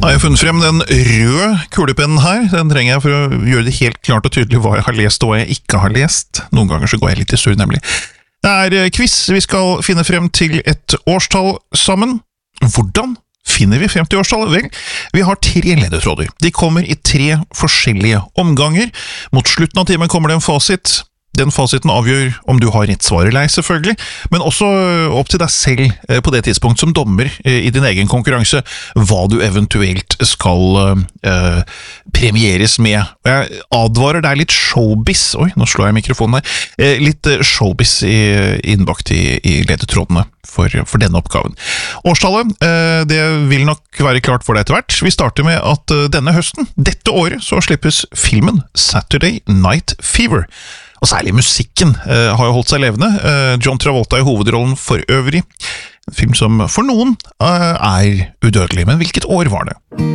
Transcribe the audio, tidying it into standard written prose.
Har jeg funnet frem den røde kulepennen her. Den trenger jeg for å gjøre det helt klart og tydelig hva jeg har lest og hva jeg ikke har lest. Noen ganger så går jeg litt i surr, nemlig. Det er quiz. Vi skal finne frem til et årstall sammen. Hvordan finner vi frem til årstallet? Vel, vi har 3 ledetråder. De kommer i 3 forskjellige omganger. Mot slutten av timen kommer det en fasit. Den fasiten avgjør om du har rett svar eller ei, selvfølgelig, men også opp til deg selv på det tidspunkt som dommer i din egen konkurranse, hva du eventuelt skal premieres med. Jeg advarer deg litt showbiz, nå slår jeg mikrofonen her, litt showbiz innbakt i ledetrådene for denne oppgaven. Årstallet, det vil nok være klart for deg etter hvert. Vi starter med at denne høsten, dette året, så slippes filmen Saturday Night Fever. Og særlig musikken har jo holdt seg levende. John Travolta i hovedrollen for øvrig. En film som for noen er udødelig, men hvilket år var det?